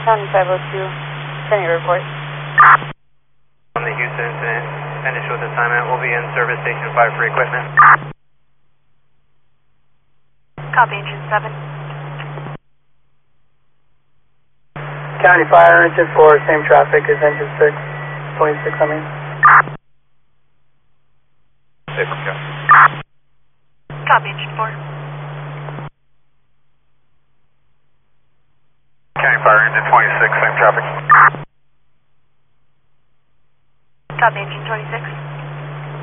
County 502, send your report. On the Houston incident, initial assignment will be in service station 5 for equipment. Copy, engine 7. County Fire, engine 4, same traffic as engine 6, 26, I mean. Copy, engine 4. County Fire, engine 26, same traffic. Copy, engine 26.